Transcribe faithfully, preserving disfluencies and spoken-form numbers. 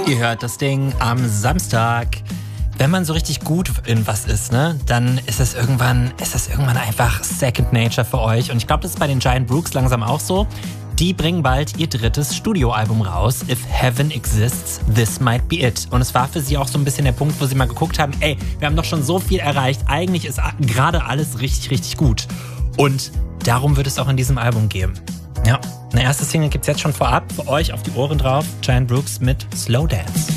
Ihr hört das Ding am Samstag. Wenn man so richtig gut in was ist, ne, dann ist das irgendwann, ist das irgendwann einfach Second Nature für euch. Und ich glaube, das ist bei den Giant Brooks langsam auch so. Die bringen bald ihr drittes Studioalbum raus. If Heaven Exists, This Might Be It. Und es war für sie auch so ein bisschen der Punkt, wo sie mal geguckt haben, ey, wir haben doch schon so viel erreicht. Eigentlich ist gerade alles richtig, richtig gut. Und darum wird es auch in diesem Album gehen. Ja, eine erste Single gibt's jetzt schon vorab für euch auf die Ohren drauf. Giant Brooks mit Slow Dance.